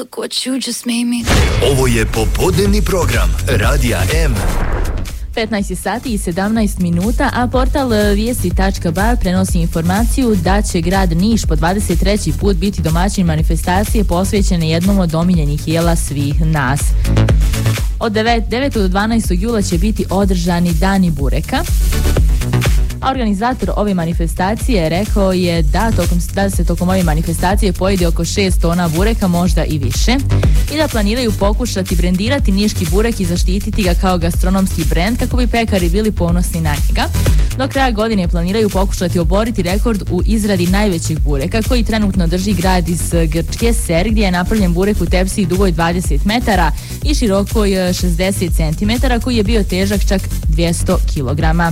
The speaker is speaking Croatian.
look what you just made me. Ovo je popodnevni program Radija M. 15 sati i 17 minuta, a portal vijesti.ba prenosi informaciju da će grad Niš po 23. put biti domaćin manifestacije posvećene jednom od omiljenih jela svih nas. Od 9. do 12. jula će biti održani Dani bureka. A organizator ove manifestacije rekao je da se tokom ove manifestacije pojede oko 6 tona bureka, možda i više, i da planiraju pokušati brendirati niški burek i zaštititi ga kao gastronomski brend kako bi pekari bili ponosni na njega. Do kraja godine planiraju pokušati oboriti rekord u izradi najvećeg bureka koji trenutno drži grad iz Grčke, Ser, gdje je napravljen burek u tepsiji dugoj 20 metara i širokoj 60 cm koji je bio težak čak 200 kg.